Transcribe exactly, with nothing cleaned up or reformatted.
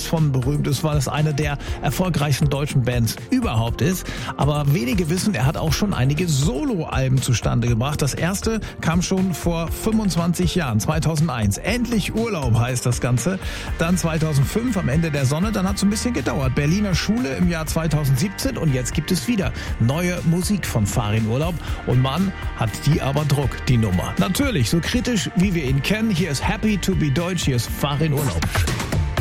von berühmt ist, weil es eine der erfolgreichsten deutschen Bands überhaupt ist. Aber wenige wissen, er hat auch schon einige Soloalben zustande gebracht. Das erste kam schon vor fünfundzwanzig Jahren, zweitausendeins. Endlich Urlaub heißt das Ganze. Dann zweitausendfünf am Ende der Sonne. Dann hat es ein bisschen gedauert. Berliner Schule im Jahr zweitausendsiebzehn und jetzt gibt es wieder neue Musik von Farin Urlaub. Und Mann, hat die aber Druck, die Nummer. Natürlich, so kritisch wie wir ihn kennen. Hier ist Happy to be Deutsch, hier ist Farin Urlaub.